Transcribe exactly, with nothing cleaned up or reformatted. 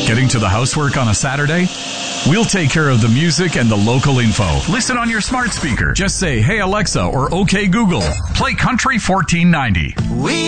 Getting to the housework on a Saturday? We'll take care of the music and the local info. Listen on your smart speaker. Just say, "Hey Alexa," or "Okay Google, play Country fourteen ninety." We